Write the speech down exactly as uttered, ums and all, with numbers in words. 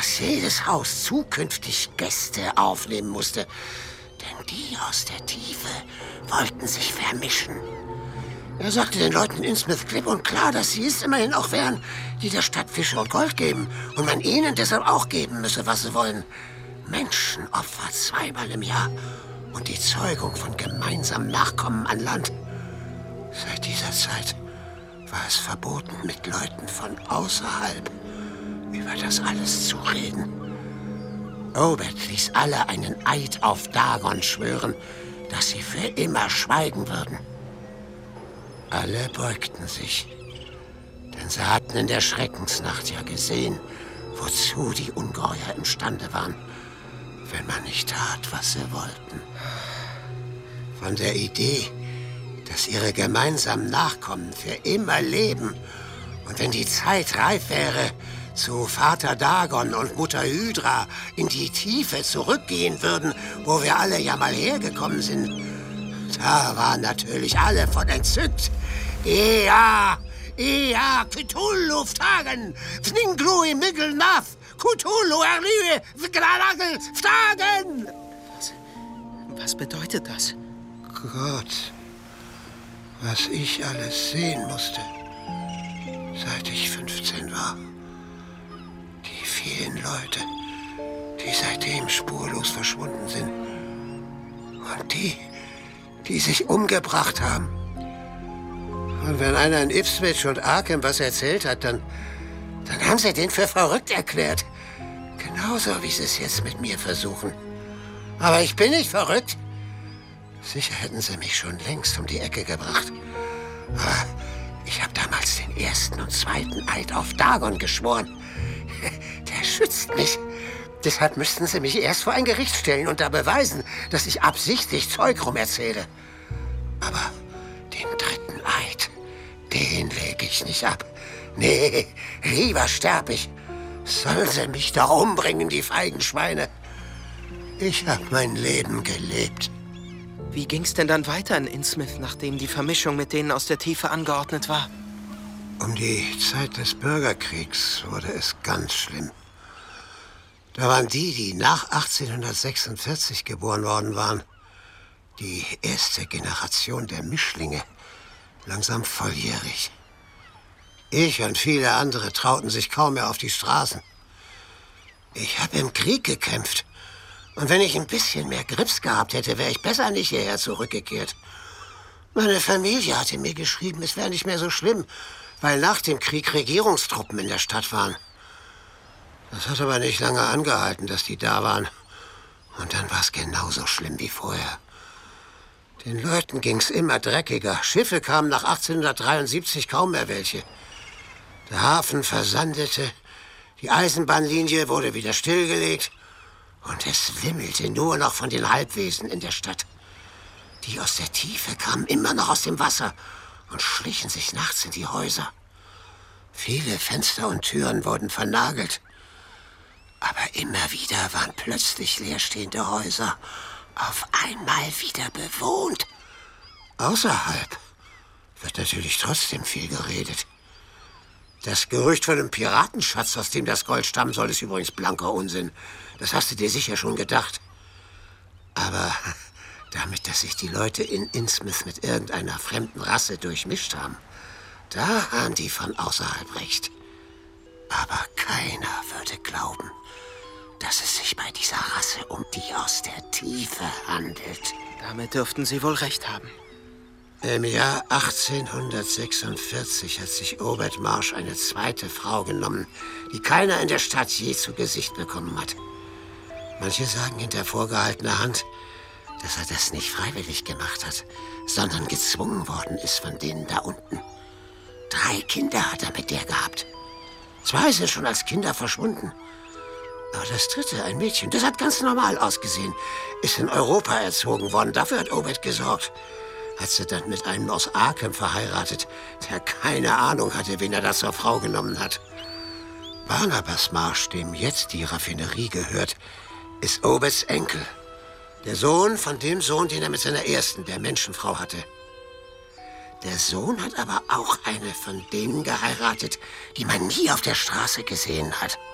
dass jedes Haus zukünftig Gäste aufnehmen musste. Denn die aus der Tiefe wollten sich vermischen. Er sagte den Leuten in Innsmouth klipp und klar, dass sie es immerhin auch wären, die der Stadt Fische und Gold geben. Und man ihnen deshalb auch geben müsse, was sie wollen. Menschenopfer zweimal im Jahr und die Zeugung von gemeinsamen Nachkommen an Land. Seit dieser Zeit war es verboten, mit Leuten von außerhalb über das alles zu reden. Obed ließ alle einen Eid auf Dagon schwören, dass sie für immer schweigen würden. Alle beugten sich, denn sie hatten in der Schreckensnacht ja gesehen, wozu die Ungeheuer imstande waren, wenn man nicht tat, was sie wollten. Von der Idee, dass ihre gemeinsamen Nachkommen für immer leben und wenn die Zeit reif wäre, zu Vater Dagon und Mutter Hydra in die Tiefe zurückgehen würden, wo wir alle ja mal hergekommen sind. Da waren natürlich alle von entzückt. Ea, Ea, Cthulhu Ftagen, Fninglui Miggelnath, Cthulhu Erlüe, Vgranagel Ftagen. Was, was bedeutet das? Gott, was ich alles sehen musste, seit ich fünfzehn war. Die vielen Leute, die seitdem spurlos verschwunden sind. Und die, die sich umgebracht haben. Und wenn einer in Ipswich und Arkham was erzählt hat, dann, dann haben sie den für verrückt erklärt. Genauso wie sie es jetzt mit mir versuchen. Aber ich bin nicht verrückt. Sicher hätten sie mich schon längst um die Ecke gebracht. Aber ich habe damals den ersten und zweiten Eid auf Dagon geschworen. Der schützt mich. Deshalb müssten sie mich erst vor ein Gericht stellen und da beweisen, dass ich absichtlich Zeug rum erzähle. Aber den dritten Eid, den lege ich nicht ab. Nee, lieber sterb ich. Sollen sie mich doch umbringen, die feigen Schweine. Ich habe mein Leben gelebt. Wie ging's denn dann weiter in Innsmouth, nachdem die Vermischung mit denen aus der Tiefe angeordnet war? Um die Zeit des Bürgerkriegs wurde es ganz schlimm. Da waren die, die nach achtzehnhundertsechsundvierzig geboren worden waren, die erste Generation der Mischlinge, langsam volljährig. Ich und viele andere trauten sich kaum mehr auf die Straßen. Ich habe im Krieg gekämpft. Und wenn ich ein bisschen mehr Grips gehabt hätte, wäre ich besser nicht hierher zurückgekehrt. Meine Familie hatte mir geschrieben, es wäre nicht mehr so schlimm, weil nach dem Krieg Regierungstruppen in der Stadt waren. Das hat aber nicht lange angehalten, dass die da waren. Und dann war es genauso schlimm wie vorher. Den Leuten ging's immer dreckiger. Schiffe kamen nach achtzehnhundertdreiundsiebzig kaum mehr welche. Der Hafen versandete, die Eisenbahnlinie wurde wieder stillgelegt und es wimmelte nur noch von den Halbwesen in der Stadt. Die aus der Tiefe kamen immer noch aus dem Wasser und schlichen sich nachts in die Häuser. Viele Fenster und Türen wurden vernagelt. Aber immer wieder waren plötzlich leerstehende Häuser auf einmal wieder bewohnt. Außerhalb wird natürlich trotzdem viel geredet. Das Gerücht von einem Piratenschatz, aus dem das Gold stammen soll, ist übrigens blanker Unsinn. Das hast du dir sicher schon gedacht. Aber damit, dass sich die Leute in Innsmouth mit irgendeiner fremden Rasse durchmischt haben, da haben die von außerhalb recht. Aber keiner würde glauben, dass es sich bei dieser Rasse um die aus der Tiefe handelt. Damit dürften Sie wohl recht haben. Im Jahr achtzehnhundertsechsundvierzig hat sich Obed Marsh eine zweite Frau genommen, die keiner in der Stadt je zu Gesicht bekommen hat. Manche sagen hinter vorgehaltener Hand, dass er das nicht freiwillig gemacht hat, sondern gezwungen worden ist von denen da unten. Drei Kinder hat er mit der gehabt. Zwei sind schon als Kinder verschwunden. Aber das dritte, ein Mädchen, das hat ganz normal ausgesehen, ist in Europa erzogen worden. Dafür hat Obed gesorgt. Hat sie dann mit einem aus Arkham verheiratet, der keine Ahnung hatte, wen er da zur Frau genommen hat. Barnabas Marsh, dem jetzt die Raffinerie gehört, ist Obeds Enkel. Der Sohn von dem Sohn, den er mit seiner ersten, der Menschenfrau, hatte. Der Sohn hat aber auch eine von denen geheiratet, die man nie auf der Straße gesehen hat.